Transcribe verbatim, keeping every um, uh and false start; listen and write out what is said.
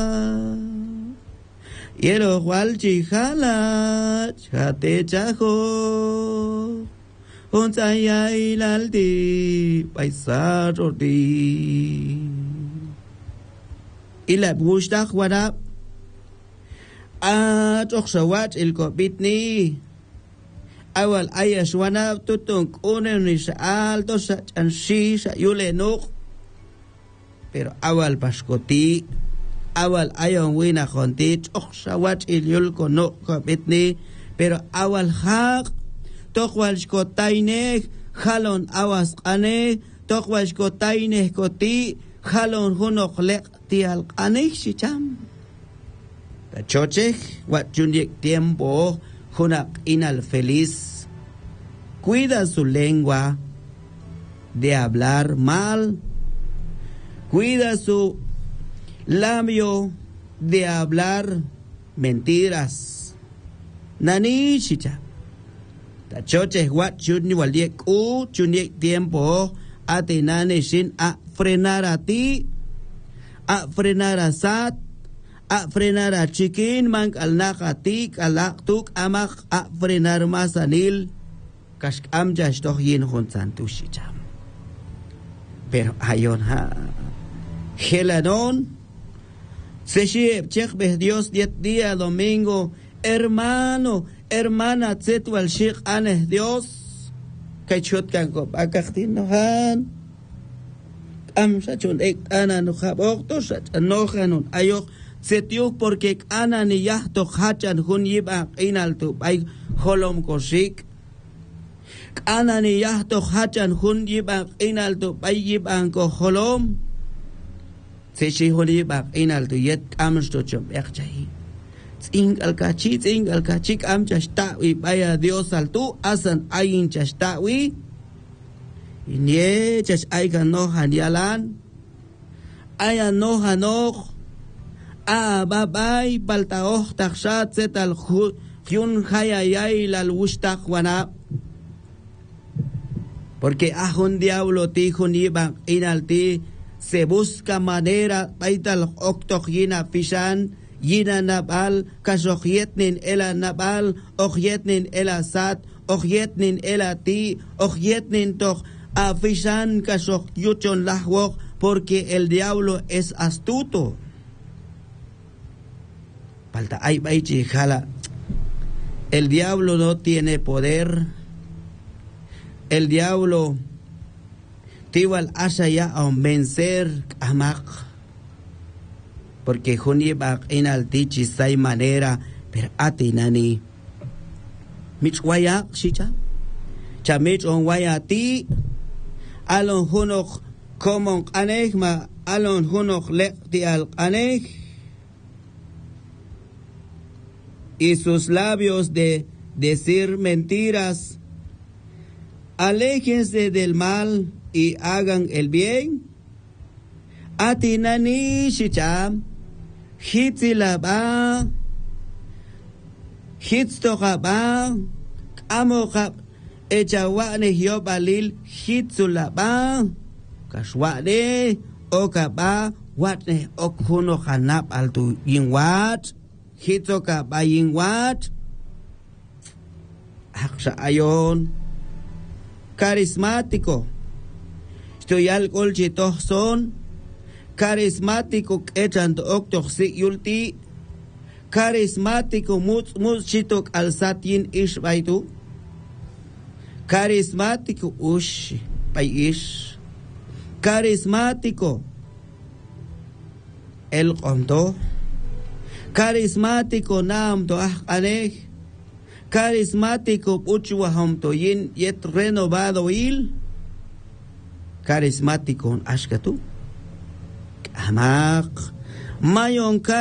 Yelo cual chijala, chate chajo, un saya ilaldi, paisarodi. Ila bushta wada, a toxawat il kobitni, awal ayashwana tutung unenis alto sa chansi sa yulenuk, pero awal paskoti. Awal ayon wina konti toxawat ilyul kono kobitni, pero awal haq tokwal shkotainek halon awas ane tokwal shkotainek koti halon hunok lek tial anek shicham tachochek wat junyek tiempo hunak inal feliz. Cuida su lengua de hablar mal, cuida su labio de hablar mentiras. Nani chicha. Tachoche wat chuni waliek u chuniek tiempo atenane shin a frenar a ti, a frenar a sat, a frenar a chikin mang al nakatik alak tuk amak a frenar masanil kask am jash doch yin hunsan tu chicha. Pero ayon ha Gelanon Seshib, Chekbeh Dios, diez días, domingo, hermano, hermana, Tzetwal Shik, Anes Dios, Kaichot Kankop, Akachtin Am Sachun Ek Ana Nuhabok, Tosach, Nohanun, Ayok, Tzetyuk, porque Ana ni Yahto Hachan, Hun Yibak, Inaltu, Ay Holom Koshik, Ana ni Yahto Hachan, Hun Yibak, Inaltu, Ay Yibanko Holom. Seshi holi bak inal tu yet am sto chom ekchahi. Tsing al kachi tsing al kachik am chashtawi baya Dios al tu asan ayin chashtawi. Inye chash aigan no hanyalan. Aya no hanok. A babay paltaoh takshat set al hyun hayayay lal wustak wana. Porque ahun diablo ti hun ibak inal ti se busca manera paital oktok yina fishan yina nabal kasokhyetnin ela nabal okhyetnin ela sat okhyetnin ela ti okhyetnin toch a fishan kasok yuchon lahwok porque el diablo es astuto. Falta ay bay chijala. El diablo no tiene poder. El diablo Tiwal asaya a vencer amak. Porque juni bak inal tichi say manera per atinani. Mich waya shicha. Chamich on waya ti. Alon hunok komon anek ma alon hunok lek ti al anek. Y sus labios de decir mentiras. Aléjense del mal y hagan el bien. Atinani shicham hitzilaba hitztochaba amochab echawane hiobalil hitzulaba kashwane okaba watne okuno hanap altu yinwat hitzokaba yinwat aksha ayon carismático. Estoy alcohol chitos son carismático echan octo si yulti carismático much much chitok al satin ish baitu carismático ush paish carismático el qomto carismático nam to ahqanej carismático puchwa homto yin yet renovado il carismático ashkatu amak mayon